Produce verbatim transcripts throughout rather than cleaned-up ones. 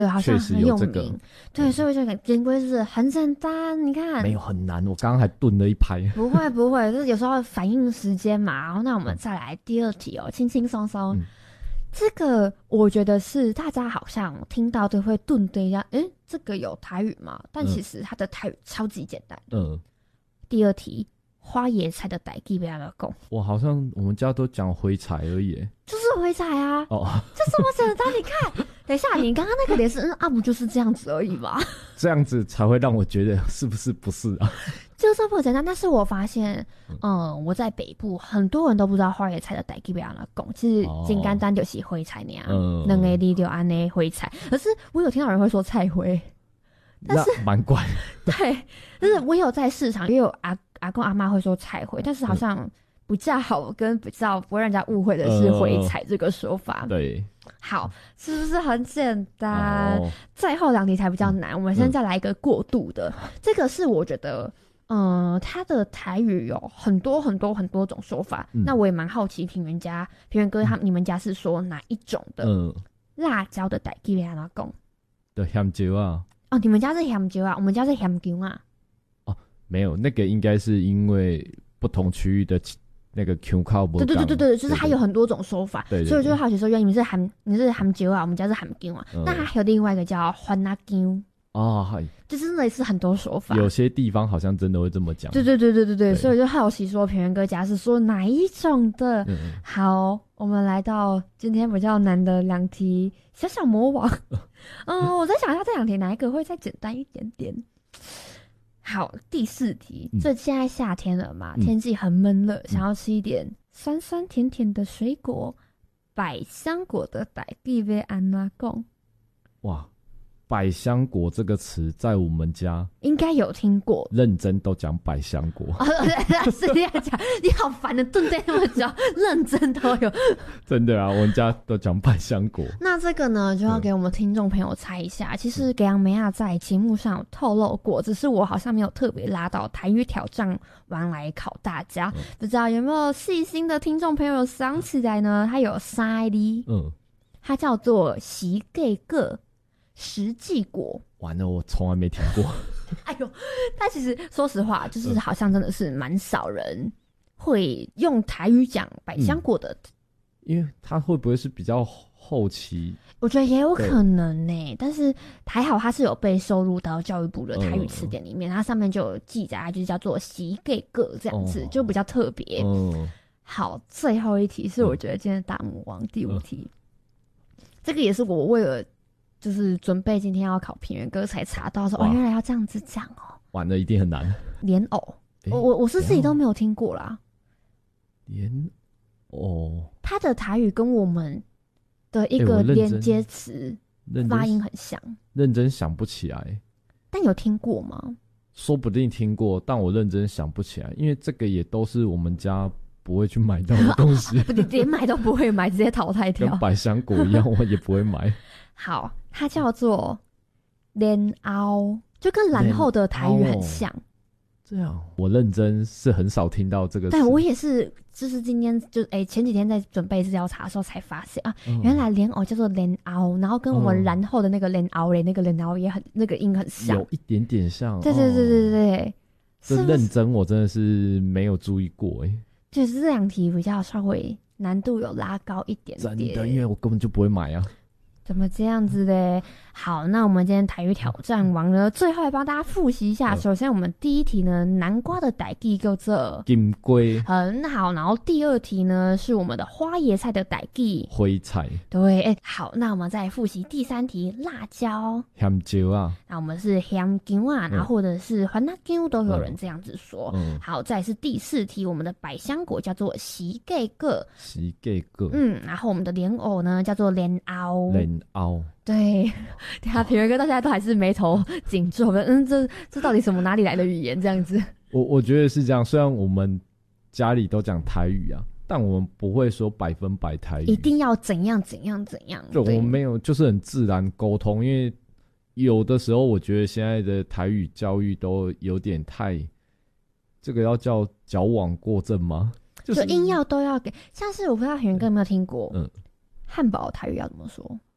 对，好像很有名。这个、对， 嗯、 所以我就感觉龟是很简单，你看没有很难，我刚刚还顿了一拍。 不会不会，就是有时候反应时间嘛。然后那我们再来第二题哦，轻轻松松。嗯、这个我觉得是大家好像听到都会顿对一下，诶，这个有台语吗？但其实它的台语超级简单。嗯。第二题。花椰菜的台语要怎么讲？ 我好像我们家都讲灰菜而已， 就是灰菜啊！ 哦， 这这么简单，你看，等一下，你刚刚那个也是，嗯啊，不就是这样子而已吗？ 这样子才会让我觉得是不是不是啊？ 就这么简单，但是我发现，嗯，我在北部很多人都不知道花椰菜的台语要怎么讲，其实真简单就是灰菜那样，两个字就安尼灰菜。可是我有听到人会说菜灰，但是蛮怪。 对，但是我有在市场也有阿。阿公阿妈会说菜灰，但是好像比较好跟比较不会让人家误会的是灰菜这个说法。 呃、对， 好，是不是很简单？哦、最后两题才比较难。嗯、我们现在来一个过渡的，嗯、这个是我觉得，嗯、呃，它的台语有很多很多很多种说法。嗯、那我也蛮好奇，平原家平原哥他、嗯、你们家是说哪一种的？嗯，辣椒的台语要怎么讲？ 的香蕉啊。 哦，你们家是香蕉啊，我们家是香蕉啊。 没有，那个应该是因为不同区域的那个 Q 靠不。 对对对对对，就是它有很多种说法，对对对，所以我就好奇说，原来你们是含你是含椒啊，我们家是含姜啊，嗯、那还有另外一个叫番辣姜哦，嗨， 就是类似很多说法， 有些地方好像真的会这么讲。 对对对对对对，所以我就好奇说，平原哥家是说哪一种的？嗯、好，我们来到今天比较难的两题，小小魔王。嗯，我在想一下这两题哪一个会再简单一点点。好，第四题，嗯、这现在夏天了嘛，嗯、天气很闷热，嗯、想要吃一点酸酸甜甜的水果，百香果的台语要安怎讲？ 哇，百香果这个词在我们家应该有听过， 认真都讲百香果。 哦，是这样讲，你好烦的，顿对那么久，认真都有。 真的啊，我们家都讲百香果。 那这个呢，就要给我们听众朋友猜一下。嗯、其实给杨梅亚在节目上有透露过，只是我好像没有特别拉到台语挑战完来考大家，嗯、不知道有没有细心的听众朋友想起来呢？它有三个字，嗯，它叫做席盖个。实际果， 完了，我从来没听过。 哎呦，但其实说实话，就是好像真的是蛮少人会用台语讲百香果的、嗯， 因为它会不会是比较后期？ 我觉得也有可能呢、欸，但是还好它是有被收录到教育部的台语词典里面，嗯、它上面就有记载，它就是叫做席盖个这样子，哦、就比较特别。嗯、好，最后一题是我觉得今天的大魔王、嗯、第五题，嗯、这个也是我为了。就是准备今天要考平原哥才查到说哦，原来要这样子讲哦。 完了，一定很难。 莲藕，我我我是自己都没有听过啦。 莲藕， 它的台语跟我们的一个连接词发音很像。 认真想不起来。 但有听过吗？ 说不定听过，但我认真想不起来，因为这个也都是我们家不会去买到的东西。 不，连买都不会买，直接淘汰掉。 跟百香果一样，我也不会买。 好，它叫做莲藕，就跟然后的台语很像。 这样，我认真是很少听到这个词。 对，我也是，就是今天就哎、欸、前几天在准备资料查的时候才发现啊，嗯、原来莲藕叫做莲藕，然后跟我们然后的那个莲藕嘞，那个莲藕也很那个音很像， 有一点点像。 对对对对对， 哦、这认真我真的是没有注意过哎、欸。 就是这两题比较稍微难度有拉高一点点。 真的，因为我根本就不会买啊。 怎么这样子嘞？好，那我们今天台语挑战完了，最后来帮大家复习一下。首先，我们第一题呢，南瓜的台语叫做金龟， 很好。然后第二题呢，是我们的花椰菜的台语灰菜。 对，哎、欸，好，那我们再复习第三题，辣椒香蕉啊。 那我们是香蕉啊，然后或者是番辣椒都有人这样子说。嗯、好，再来是第四题，我们的百香果叫做席盖个， 席盖个。 嗯，然后我们的莲藕呢叫做莲藕。 凹对，等下平原哥到现在都还是眉头紧皱的，嗯，这这到底什么哪里来的语言这样子？ 我我觉得是这样，虽然我们家里都讲台语啊，但我们不会说百分百台语， 一定要怎样怎样怎样。 对，我们没有，就是很自然沟通，因为有的时候我觉得现在的台语教育都有点太，这个要叫矫枉过正吗？ 就, 是、就硬要都要给，像是我不知道平原哥有没有听过，嗯，汉堡台语要怎么说？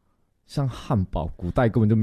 像汉堡，古代根本就